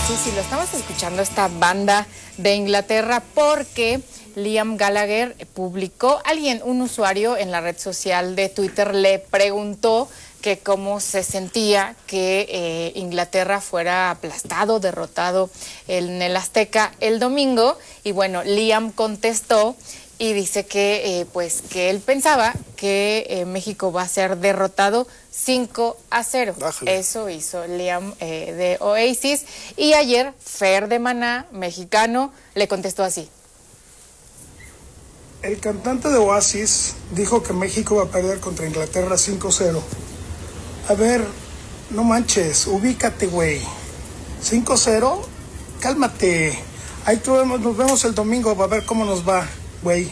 Sí, lo estamos escuchando, esta banda de Inglaterra, porque Liam Gallagher publicó, un usuario en la red social de Twitter le preguntó que cómo se sentía que Inglaterra fuera aplastado, derrotado en el Azteca el domingo, y bueno, Liam contestó y dice que que él pensaba que México va a ser derrotado 5-0. Bájale. Eso hizo Liam de Oasis. Y ayer Fer de Maná, mexicano, le contestó así. El cantante de Oasis dijo que México va a perder contra Inglaterra 5-0. A ver, no manches, ubícate, güey. 5-0, cálmate. Ahí nos vemos el domingo, a ver cómo nos va, güey.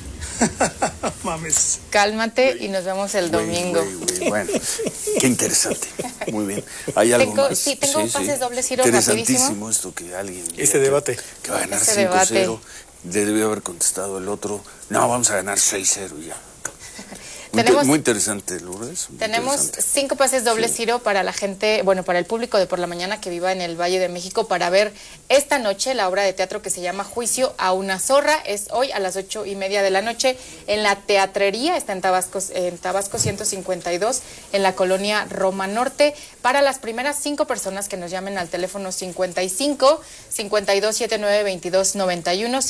Mames. Cálmate y nos vemos el domingo. Bueno, qué interesante. Muy bien. ¿Hay algo más? Sí, tengo pases dobles, Ciro, interesantísimo rapidísimo. Esto que alguien... Debate. Que va a ganar 5-0. Debate. Debió haber contestado el otro. No, vamos a ganar 6-0 ya. Muy interesante, Lourdes. Tenemos 5 pases dobles, Ciro, para la gente, para el público de por la mañana que viva en el Valle de México, para ver esta noche la obra de teatro que se llama Juicio a una zorra. Es hoy a las 8:30 de la noche en la Teatrería, está en Tabasco 152, en la colonia Roma Norte. Para las primeras 5 personas que nos llamen al teléfono 55 52 79 22 91,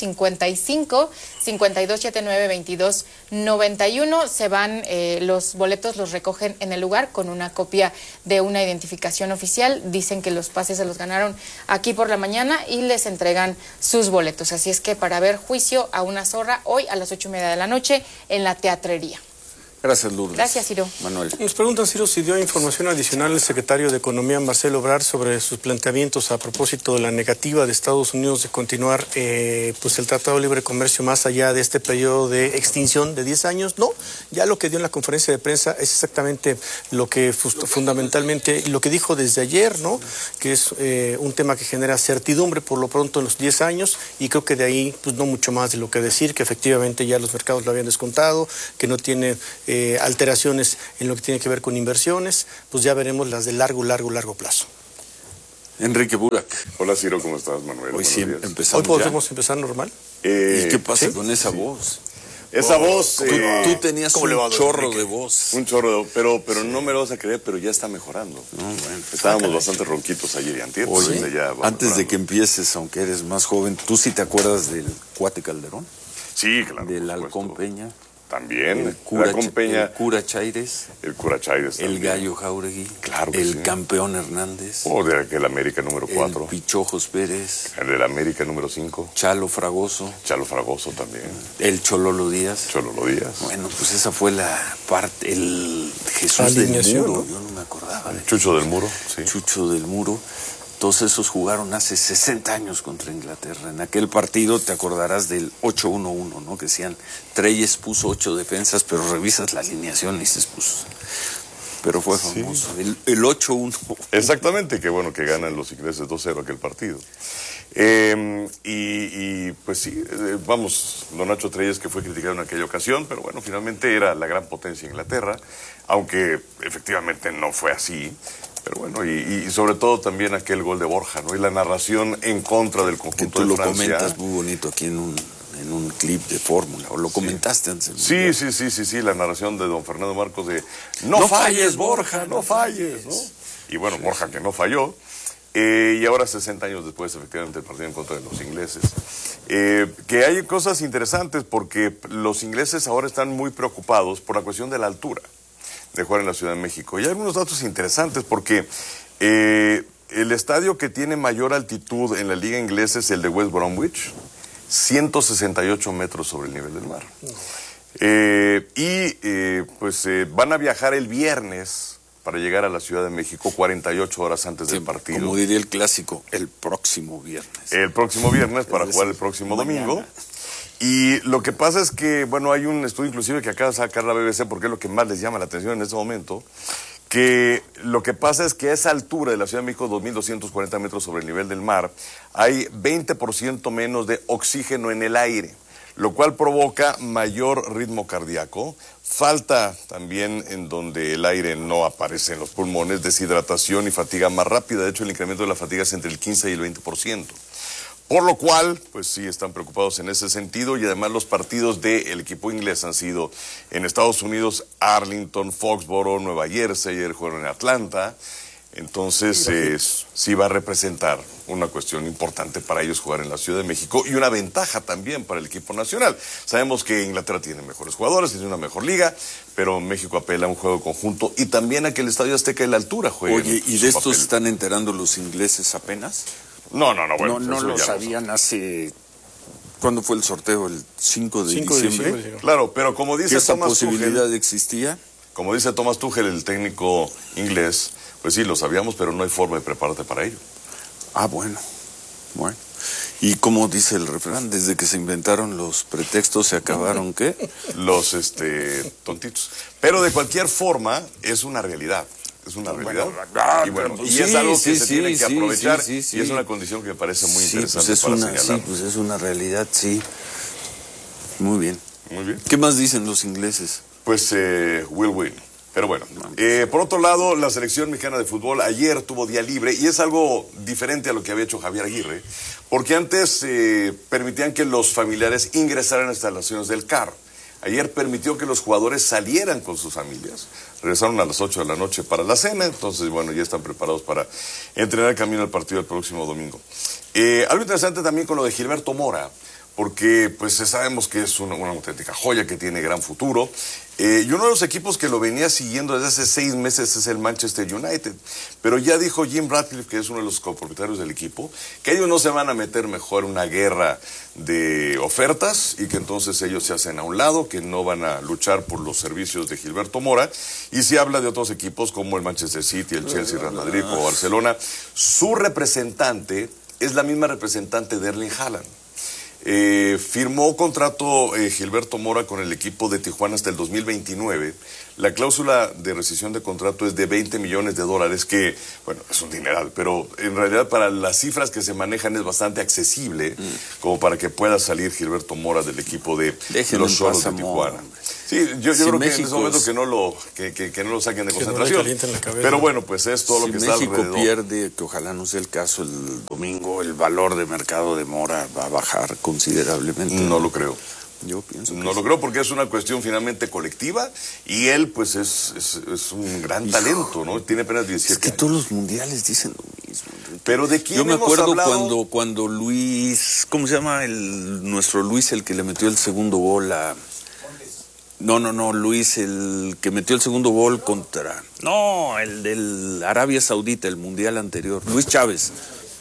55 52 79 22 91, se van. Los boletos los recogen en el lugar con una copia de una identificación oficial. Dicen que los pases se los ganaron aquí por la mañana y les entregan sus boletos. Así es que para ver Juicio a una zorra hoy a las 8:30 de la noche en la Teatrería. Gracias, Lourdes. Gracias, Ciro. Manuel. Nos preguntan, Ciro, si dio información adicional el secretario de Economía, Marcelo Ebrard, sobre sus planteamientos a propósito de la negativa de Estados Unidos de continuar el Tratado de Libre Comercio más allá de este periodo de extinción de 10 años. No, ya lo que dio en la conferencia de prensa es exactamente lo que fundamentalmente, lo que dijo desde ayer, ¿no? Que es un tema que genera certidumbre por lo pronto en los 10 años, y creo que de ahí no mucho más de lo que decir, que efectivamente ya los mercados lo habían descontado, que no tiene alteraciones en lo que tiene que ver con inversiones. Pues ya veremos las de largo plazo. Enrique Burak. Hola, Ciro, ¿cómo estás, Manuel? Hoy sí empezamos. ¿Hoy podemos empezar normal? ¿Y qué pasa con esa voz? Esa voz... Tú tenías un chorro de voz. Un chorro, pero no me lo vas a creer, pero ya está mejorando. No, bueno. Estábamos bastante ronquitos ayer y antier. Oye, ya antes de que empieces, aunque eres más joven, ¿tú sí te acuerdas del Cuate Calderón? Sí, claro. Del Halcón Peña. También. El cura, Peña. El cura Chaires. El cura Chaires El también. Gallo Jauregui. Claro que El sí. Campeón Hernández. De aquel América número 4. El Pichojos Pérez. El del América número 5. Chalo Fragoso. Chalo Fragoso también. El Chololo Díaz. Chololo Díaz. Bueno, pues esa fue la parte, el Jesús del Muro. Yo no me acordaba de Chucho del Muro, sí. Chucho del Muro. Todos esos jugaron hace 60 años contra Inglaterra. En aquel partido te acordarás del 8-1-1, ¿no? Que decían, Treyes puso 8 defensas, pero revisas la alineación y dices, pues... Pero fue famoso. Sí. El 8-1. Exactamente, que bueno que ganan los ingleses 2-0 aquel partido. Pues sí, vamos, don Nacho Treyes, que fue criticado en aquella ocasión, pero bueno, finalmente era la gran potencia Inglaterra, aunque efectivamente no fue así. Pero bueno, y sobre todo también aquel gol de Borja, ¿no? Y la narración en contra del conjunto de Francia. Que tú lo comentas muy bonito aquí en un clip de Fórmula, o lo comentaste antes. Sí, la narración de don Fernando Marcos de no falles, Borja, no falles, ¿no? Y bueno, Borja que no falló. Y ahora 60 años después, efectivamente, el partido en contra de los ingleses. Que hay cosas interesantes porque los ingleses ahora están muy preocupados por la cuestión de la altura de jugar en la Ciudad de México. Y hay algunos datos interesantes porque el estadio que tiene mayor altitud en la liga inglesa es el de West Bromwich, 168 metros sobre el nivel del mar. Van a viajar el viernes para llegar a la Ciudad de México 48 horas antes del partido. Como diría el clásico, el próximo viernes. El próximo viernes para jugar el próximo domingo. Y lo que pasa es que, bueno, hay un estudio inclusive que acaba de sacar la BBC, porque es lo que más les llama la atención en este momento, que lo que pasa es que a esa altura de la Ciudad de México, 2.240 metros sobre el nivel del mar, hay 20% menos de oxígeno en el aire, lo cual provoca mayor ritmo cardíaco, falta también en donde el aire no aparece en los pulmones, deshidratación y fatiga más rápida. De hecho, el incremento de la fatiga es entre el 15 y el 20%. Por lo cual, pues sí, están preocupados en ese sentido, y además los partidos del equipo inglés han sido en Estados Unidos, Arlington, Foxborough, Nueva Jersey, ayer jugaron en Atlanta. Entonces, sí va a representar una cuestión importante para ellos jugar en la Ciudad de México, y una ventaja también para el equipo nacional. Sabemos que Inglaterra tiene mejores jugadores, tiene una mejor liga, pero México apela a un juego conjunto y también a que el Estadio Azteca y la altura jueguen. Oye, ¿y de esto se están enterando los ingleses apenas? No, bueno. No lo sabían hace... ¿Cuándo fue el sorteo? ¿El 5 de diciembre? Claro, pero como dice ¿esa Thomas posibilidad Tuchel, existía? como dice Thomas Tuchel, el técnico inglés, pues sí, lo sabíamos, pero no hay forma de prepararte para ello. Ah, bueno. Y como dice el refrán, desde que se inventaron los pretextos se acabaron, ¿qué? Los tontitos. Pero de cualquier forma, es una realidad. Es una realidad. Y es algo que se tiene que aprovechar, y es una condición que me parece muy interesante para señalar. Sí, pues es una realidad, sí. Muy bien. Muy bien. ¿Qué más dicen los ingleses? Pues will win. Pero bueno, por otro lado, la selección mexicana de fútbol ayer tuvo día libre, y es algo diferente a lo que había hecho Javier Aguirre, porque antes permitían que los familiares ingresaran a las instalaciones del CAR. Ayer permitió que los jugadores salieran con sus familias. Regresaron a las 8 de la noche para la cena, entonces, bueno, ya están preparados para entrenar camino al partido el próximo domingo. Algo interesante también con lo de Gilberto Mora, porque pues sabemos que es una auténtica joya que tiene gran futuro. Y uno de los equipos que lo venía siguiendo desde hace 6 meses es el Manchester United. Pero ya dijo Jim Ratcliffe, que es uno de los copropietarios del equipo, que ellos no se van a meter mejor en una guerra de ofertas, y que entonces ellos se hacen a un lado, que no van a luchar por los servicios de Gilberto Mora. Y se habla de otros equipos como el Manchester City, el Chelsea, Real Madrid o Barcelona. Su representante es la misma representante de Erling Haaland. Firmó contrato Gilberto Mora con el equipo de Tijuana hasta el 2029. La cláusula de rescisión de contrato es de $20 millones, que, bueno, es un dineral, pero en realidad para las cifras que se manejan es bastante accesible, como para que pueda salir Gilberto Mora del equipo de los Xolos de Tijuana. Sí, yo creo que en ese momento que no lo saquen de concentración. Pero bueno, pues es todo lo que está alrededor. Si México pierde, que ojalá no sea el caso, el domingo, el valor de mercado de Mora va a bajar considerablemente. No lo creo. Yo pienso que no lo creo, porque es una cuestión finalmente colectiva, y él pues es un gran talento, ¿no? Tiene apenas 17 años. Es que todos los mundiales dicen lo mismo. Pero ¿de quién yo me hemos acuerdo hablado? cuando Luis, ¿cómo se llama? Nuestro Luis, el que le metió el segundo gol a... No, Luis, el que metió el segundo gol contra... No, el del Arabia Saudita, el mundial anterior. Luis Chávez.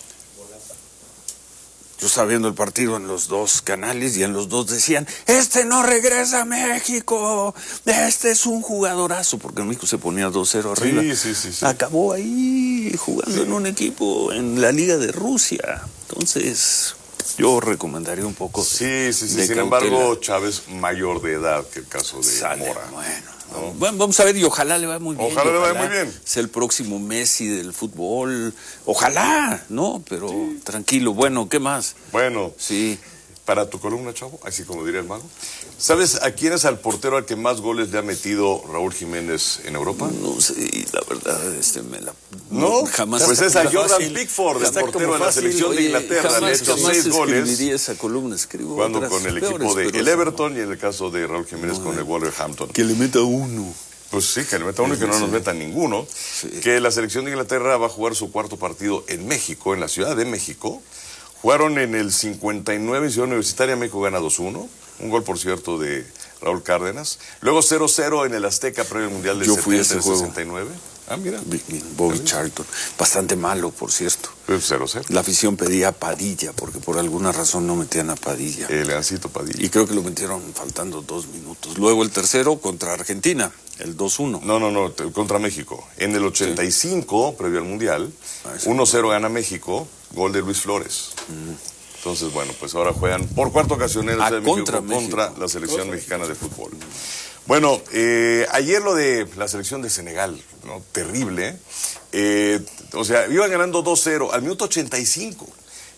Yo estaba viendo el partido en los dos canales y en los dos decían, este no regresa a México, este es un jugadorazo, porque en México se ponía 2-0 arriba. Sí. Acabó ahí jugando en un equipo en la Liga de Rusia. Entonces, yo recomendaría un poco de Sin cautela. embargo, Chávez mayor de edad que el caso de Mora. Bueno, vamos a ver, y ojalá le vaya muy bien. Ojalá le vaya muy bien. Es el próximo Messi del fútbol. Ojalá, ¿no? Pero tranquilo. Bueno, ¿qué más? Bueno, sí. Para tu columna, Chavo, así como diría el mago. ¿Sabes a quién es el portero al que más goles le ha metido Raúl Jiménez en Europa? No sé, la verdad, ¿No? Jamás. Pues es a Jordan Pickford, el portero de la selección de Inglaterra. Le ha hecho 6 goles. Esa columna, jugando con el equipo del Everton, y en el caso de Raúl Jiménez con el Wolverhampton. Que le meta uno. Pues sí, que le meta uno y que no nos meta ninguno. Sí. Que la selección de Inglaterra va a jugar su cuarto partido en México, en la Ciudad de México. Jugaron en el 59 en Ciudad Universitaria, México gana 2-1. Un gol, por cierto, de Raúl Cárdenas. Luego 0-0 en el Azteca, previo al Mundial del 69. Ah, mira. Bobby Charlton. Bastante malo, por cierto. 0-0. La afición pedía a Padilla, porque por alguna razón no metían a Padilla. Leancito Padilla. Y creo que lo metieron faltando 2 minutos. Luego el tercero contra Argentina, el 2-1. No, contra México. En el 85, previo al Mundial, 1-0 gana México, gol de Luis Flores. Entonces, bueno, pues ahora juegan por cuarta ocasión en el contra la selección mexicana de fútbol. Bueno, ayer lo de la selección de Senegal, ¿no? Terrible. O sea, iban ganando 2-0 al minuto 85.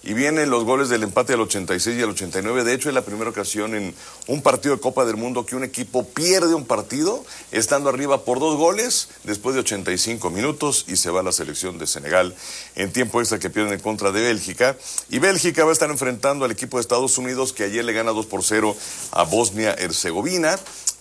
y vienen los goles del empate al 86 y al 89. De hecho, es la primera ocasión en un partido de Copa del Mundo que un equipo pierde un partido estando arriba por 2 goles después de 85 minutos y se va a la selección de Senegal en tiempo extra, que pierden en contra de Bélgica. Y Bélgica va a estar enfrentando al equipo de Estados Unidos, que ayer le gana 2-0 a Bosnia-Herzegovina.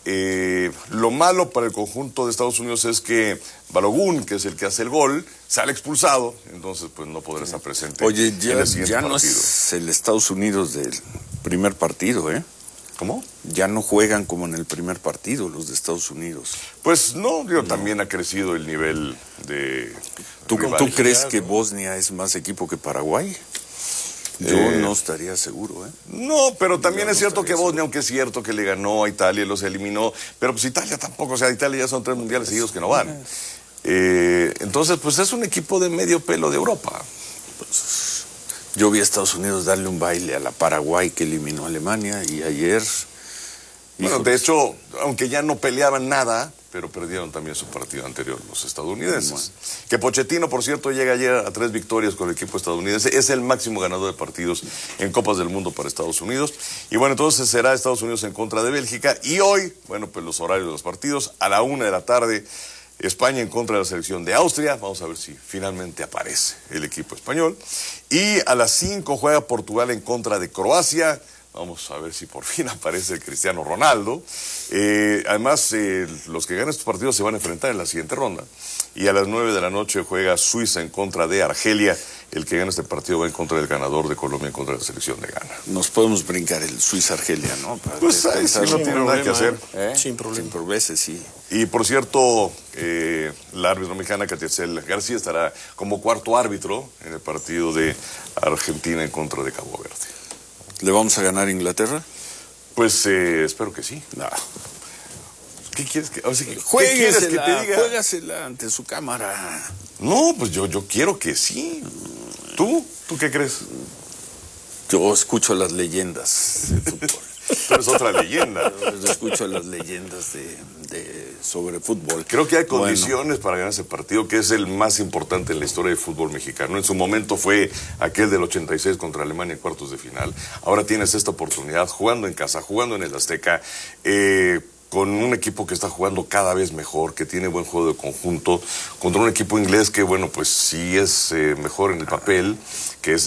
Lo malo para el conjunto de Estados Unidos es que Balogun, que es el que hace el gol, sale expulsado, entonces pues no podrá estar presente. Oye, en el siguiente ya no partido. es el Estados Unidos del primer partido, ¿eh? ¿Cómo? Ya no juegan como en el primer partido los de Estados Unidos. Pues no, también ha crecido el nivel de ¿Tú rivalidad, crees que ¿no? Bosnia es más equipo que Paraguay? Yo no estaría seguro, ¿eh? No, pero también es cierto que Bosnia, aunque es cierto que le ganó a Italia y los eliminó, pero pues Italia tampoco, o sea, Italia ya son 3 mundiales seguidos que no van. Entonces, pues es un equipo de medio pelo de Europa. Pues, yo vi a Estados Unidos darle un baile a la Paraguay que eliminó a Alemania y ayer... Bueno, de hecho, aunque ya no peleaban nada, pero perdieron también su partido anterior los estadounidenses. Bueno. Que Pochettino, por cierto, llega ayer a 3 victorias con el equipo estadounidense. Es el máximo ganador de partidos en Copas del Mundo para Estados Unidos. Y bueno, entonces será Estados Unidos en contra de Bélgica. Y hoy, bueno, pues los horarios de los partidos, a la 1 de la tarde, España en contra de la selección de Austria. Vamos a ver si finalmente aparece el equipo español. Y a las 5 juega Portugal en contra de Croacia. Vamos a ver si por fin aparece el Cristiano Ronaldo. Además, los que ganan estos partidos se van a enfrentar en la siguiente ronda. Y a las 9 de la noche juega Suiza en contra de Argelia. El que gana este partido va en contra del ganador de Colombia en contra de la selección de Ghana. Nos podemos brincar el Suiza-Argelia, ¿no? Pues ahí sí no tiene nada que hacer. Sin problema. Sin problemas, sí. Y por cierto, la árbitra mexicana Catiel García estará como cuarto árbitro en el partido de Argentina en contra de Cabo Verde. ¿Le vamos a ganar a Inglaterra? Pues espero que sí. No. ¿Qué quieres que, o sea, ¿qué quieres que te diga? Juégasela ante su cámara. No, pues yo quiero que sí. ¿Tú qué crees? Yo escucho las leyendas de fútbol. Tú eres otra leyenda. Yo escucho las leyendas sobre fútbol. Creo que hay condiciones para ganar ese partido, que es el más importante en la historia del fútbol mexicano. En su momento fue aquel del 86 contra Alemania en cuartos de final. Ahora tienes esta oportunidad jugando en casa, jugando en el Azteca, con un equipo que está jugando cada vez mejor, que tiene buen juego de conjunto, contra un equipo inglés que, bueno, pues sí es mejor en el papel, que es